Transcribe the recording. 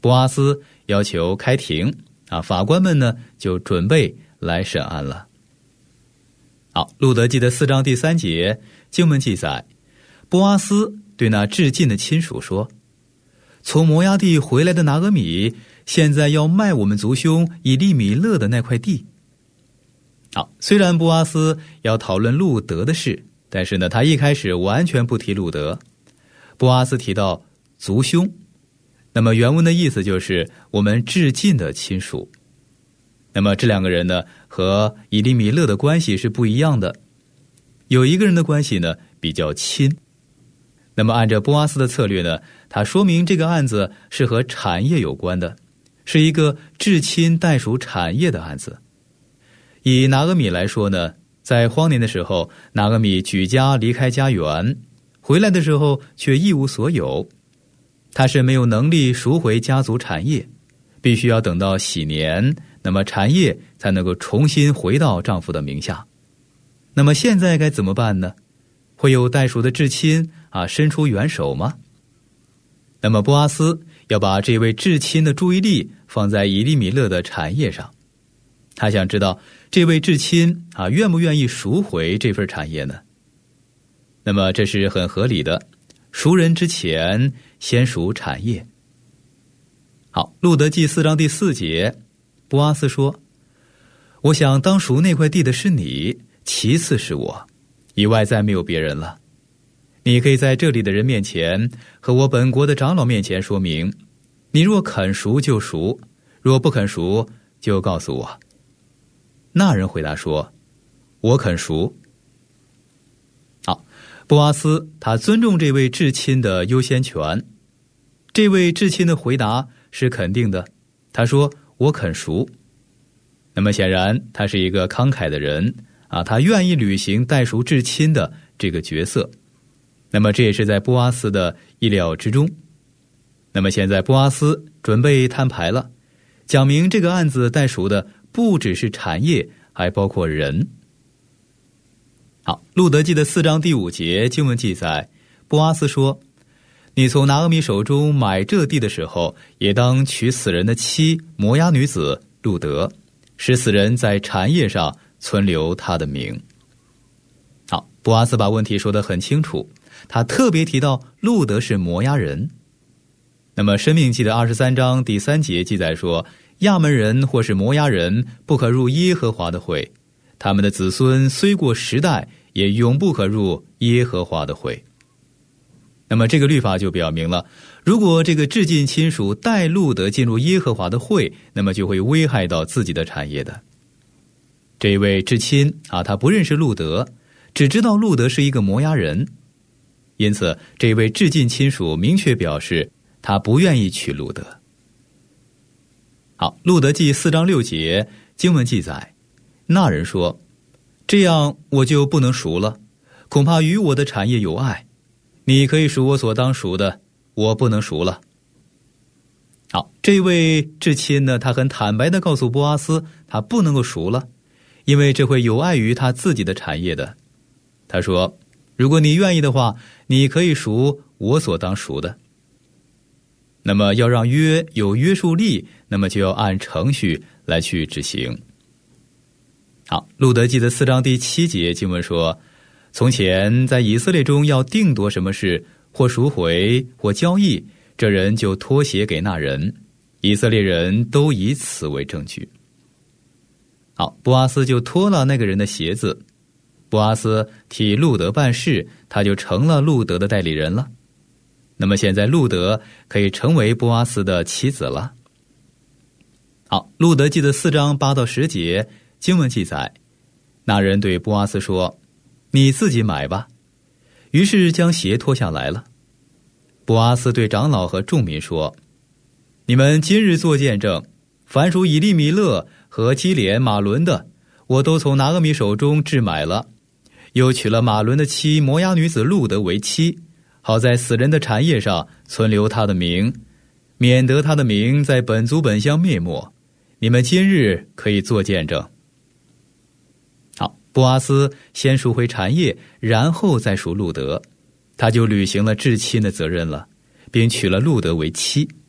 波阿斯要求开庭法官们呢就准备来审案了。好，路德记的4章第3节经文记载，波阿斯对那至近的亲属说，从摩押地回来的拿俄米现在要卖我们族兄以利米勒的那块地。好，虽然波阿斯要讨论路德的事，但是呢他一开始完全不提路德。波阿斯提到族兄，那么原文的意思就是我们至近的亲属。那么这两个人呢和以利米勒的关系是不一样的，有一个人的关系呢比较亲。那么按照波阿斯的策略呢，他说明这个案子是和产业有关的，是一个至亲代属产业的案子。以拿俄米来说呢，在荒年的时候，拿俄米举家离开家园，回来的时候却一无所有，他是没有能力赎回家族产业，必须要等到喜年，那么产业才能够重新回到丈夫的名下。那么现在该怎么办呢？会有代属的至亲伸出援手吗？那么波阿斯要把这位至亲的注意力放在以利米勒的产业上，他想知道这位至亲愿不愿意赎回这份产业呢？那么这是很合理的，赎人之前先赎产业。好，路德记4章第4节，波阿斯说，我想当赎那块地的是你，其次是我，以外再没有别人了。你可以在这里的人面前和我本国的长老面前说明，你若肯赎就赎，若不肯赎就告诉我。那人回答说，我肯赎。好，波阿斯他尊重这位至亲的优先权，这位至亲的回答是肯定的，他说我肯赎。那么显然他是一个慷慨的人他愿意履行代赎至亲的这个角色。那么这也是在波阿斯的意料之中。那么现在波阿斯准备摊牌了，讲明这个案子代赎的不只是产业，还包括人。好，路德记的4章第5节经文记载，波阿斯说，你从拿俄米手中买这地的时候，也当娶死人的妻摩押女子路德，使死人在产业上存留他的名。好，波阿斯把问题说得很清楚，他特别提到路德是摩押人。那么申命记的23章第3节记载说，亚门人或是摩押人不可入耶和华的会，他们的子孙虽过10代，也永不可入耶和华的会。那么这个律法就表明了，如果这个至近亲属带路德进入耶和华的会，那么就会危害到自己的产业的。这一位至亲他不认识路德，只知道路德是一个摩押人，因此这位至近亲属明确表示他不愿意娶路德。好，路德记4章6节经文记载，那人说，这样我就不能赎了，恐怕与我的产业有碍，你可以赎我所当赎的，我不能赎了。好，这位至亲呢，他很坦白地告诉波阿斯，他不能够赎了，因为这会有碍于他自己的产业的。他说，如果你愿意的话，你可以赎我所当赎的。那么要让约有约束力，那么就要按程序来去执行。好，路德记的4章第7节经文说，从前在以色列中要定夺什么事，或赎回或交易，这人就脱鞋给那人，以色列人都以此为证据。好，波阿斯就脱了那个人的鞋子，波阿斯替路德办事，他就成了路德的代理人了。那么现在路德可以成为波阿斯的妻子了。好，路德记的4章8到10节经文记载，那人对波阿斯说，你自己买吧，于是将鞋脱下来了。波阿斯对长老和众民说，你们今日做见证，凡属以利米勒和基连马伦的，我都从拿俄米手中置买了，又娶了马伦的妻摩押女子路德为妻，好在死人的产业上存留他的名，免得他的名在本族本乡灭没。你们今日可以做见证。好，波阿斯先赎回产业，然后再赎路德，他就履行了至亲的责任了，并娶了路德为妻。